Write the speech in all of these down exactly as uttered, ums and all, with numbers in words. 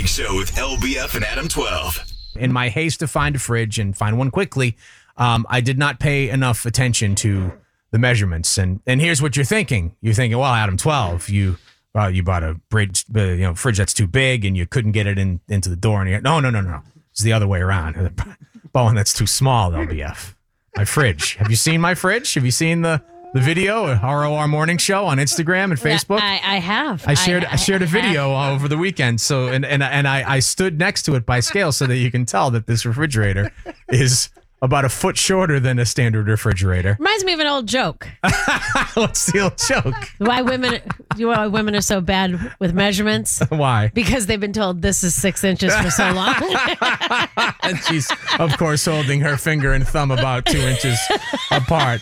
Morning Show with L B F and Adam twelve. In my haste to find a fridge and find one quickly, um, I did not pay enough attention to the measurements. And and here's what you're thinking. You're thinking, well, Adam twelve, you well, you bought a bridge, uh, you know, fridge that's too big and you couldn't get it in into the door. And you no, no, no, no. It's the other way around. Bowen, that's too small, L B F. My fridge. Have you seen my fridge? Have you seen the, the video, R O R Morning Show on Instagram and Facebook? I, I have. I shared I, I shared a video have. over the weekend. So and and and I, I stood next to it by scale so that you can tell that this refrigerator is about a foot shorter than a standard refrigerator. Reminds me of an old joke. What's the old joke? Why women why women are so bad with measurements? Why? Because they've been told this is six inches for so long. And she's, of course, holding her finger and thumb about two inches apart.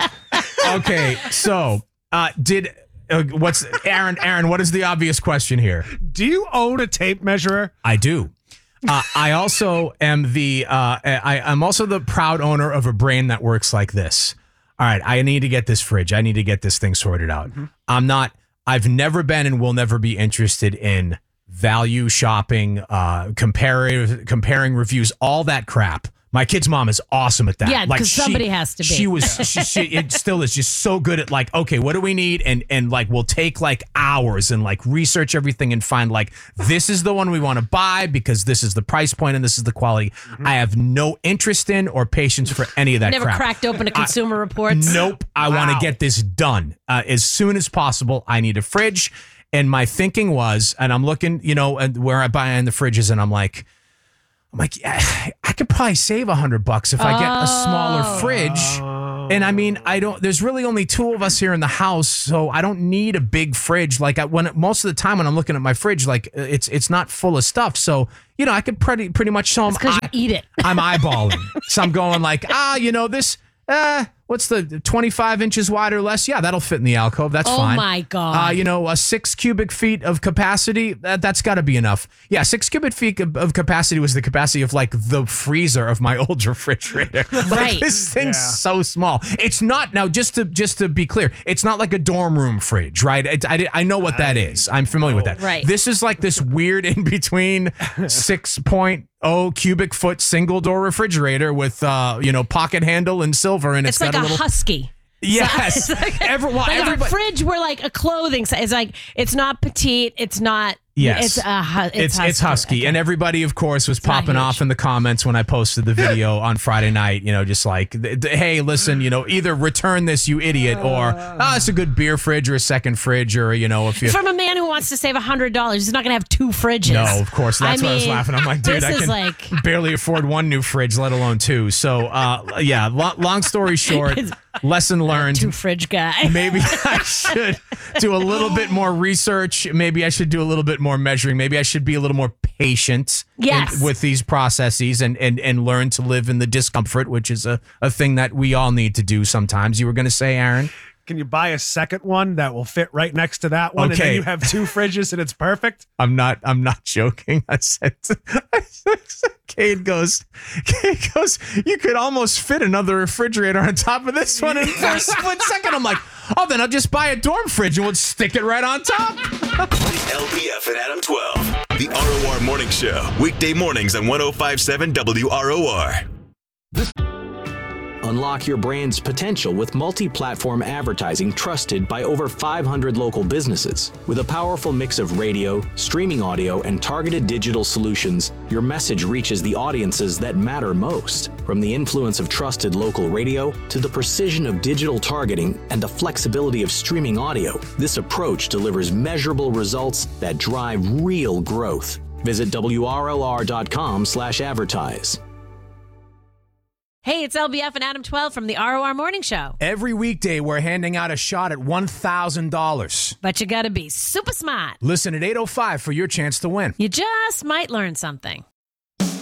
Okay, so uh, did uh, what's Aaron? Aaron, what is the obvious question here? Do you own a tape measurer? I do. Uh, I also am the uh, I, I'm also the proud owner of a brain that works like this. All right, I need to get this fridge. I need to get this thing sorted out. Mm-hmm. I'm not. I've never been and will never be interested in value shopping, uh, comparing comparing reviews, all that crap. My kid's mom is awesome at that. Yeah, because she, somebody has to be. She was. She, she it still is just so good at like, okay, what do we need? And and like we'll take like hours and like research everything and find like this is the one we want to buy because this is the price point and this is the quality. Mm-hmm. I have no interest in or patience for any of that. Never crap. cracked open a Consumer I, Reports. Nope. I wow. want to get this done uh, as soon as possible. I need a fridge, and my thinking was, and I'm looking, you know, and where I buy in the fridges, and I'm like. I'm like, yeah, I could probably save a hundred bucks if I get a smaller fridge. And I mean, I don't, there's really only two of us here in the house. So I don't need a big fridge. Like I, when, most of the time when I'm looking at my fridge, like it's, it's not full of stuff. So, you know, I could pretty, pretty much show them. Because you eat it. I'm eyeballing. So I'm going like, ah, you know, this, uh, what's the twenty-five inches wide or less? Yeah, that'll fit in the alcove. That's oh fine. Oh my God. Uh, you know, a six cubic feet of capacity, that, that's got to be enough. Yeah, six cubic feet of, of capacity was the capacity of like the freezer of my old refrigerator. Like, right. This thing's Yeah. so small. It's not, now just to just to be clear, it's not like a dorm room fridge, right? It, I, I know what that is. I'm familiar with that. Right. This is like this weird in between six point oh cubic foot single door refrigerator with uh you know pocket handle and silver, and it's, It's like got a, a little husky. yes. So it's like, Every, well, like everybody, a fridge where like a clothing size. It's like it's not petite. It's not. Yes. It's a hu- it's, it's husky. it's husky, Okay. and everybody, of course, was It's not popping huge. off in the comments when I posted the video on Friday night. You know, just like, th- th- hey, listen, you know, either return this, you idiot, or ah, it's a good beer fridge or a second fridge, or you know, if you. From a man who wants to save a hundred dollars, he's not gonna have two fridges. No, of course. That's I why I was mean, laughing. I'm like, dude, this I is can like- barely afford one new fridge, let alone two. So, uh, yeah, lo- long story short, lesson learned. Two fridge guy. Maybe I should do a little bit more research. Maybe I should do a little bit more measuring. Maybe I should be a little more patient Yes. in, with these processes and, and, and learn to live in the discomfort, which is a, a thing that we all need to do sometimes. You were going to say, Aaron? Can you buy a second one that will fit right next to that one? And Okay. then you have two fridges and it's perfect? I'm not. I'm not joking. I said. I said Cade goes. Cade goes. You could almost fit another refrigerator on top of this one. And for a split second, I'm like, oh, then I'll just buy a dorm fridge and we'll stick it right on top. L B F and Adam twelve. The R O R Morning Show. Weekday mornings on one oh five point seven W R O R. Unlock your brand's potential with multi-platform advertising trusted by over five hundred local businesses. With a powerful mix of radio, streaming audio, and targeted digital solutions, your message reaches the audiences that matter most. From the influence of trusted local radio to the precision of digital targeting and the flexibility of streaming audio, this approach delivers measurable results that drive real growth. Visit W R L R dot com slash advertise. Hey, it's L B F and Adam twelve from the R O R Morning Show. Every weekday, we're handing out a shot at one thousand dollars. But you gotta be super smart. Listen at eight oh five for your chance to win. You just might learn something.